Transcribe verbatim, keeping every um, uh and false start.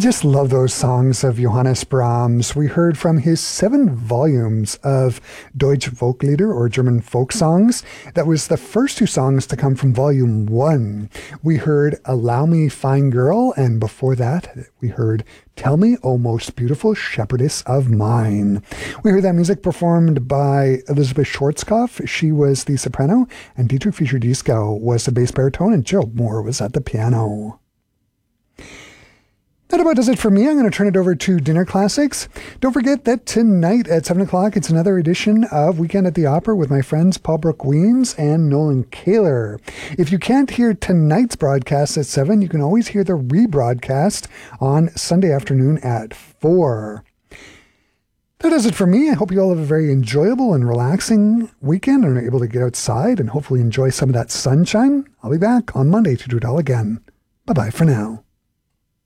just love those songs of Johannes Brahms. We heard from his seven volumes of Deutsche Volkslieder, or German folk songs. That was the first two songs to come from volume one. We heard Allow Me, Fine Girl, and before that, we heard Tell Me, O Most Beautiful Shepherdess of Mine. We heard that music performed by Elizabeth Schwarzkopf. She was the soprano, and Dietrich Fischer-Dieskau was the bass baritone, and Gerald Moore was at the piano. That about does it for me. I'm going to turn it over to Dinner Classics. Don't forget that tonight at seven o'clock, it's another edition of Weekend at the Opera with my friends Paul Brook-Weems and Nolan Kaler. If you can't hear tonight's broadcast at seven, you can always hear the rebroadcast on Sunday afternoon at four. That does it for me. I hope you all have a very enjoyable and relaxing weekend and are able to get outside and hopefully enjoy some of that sunshine. I'll be back on Monday to do it all again. Bye-bye for now.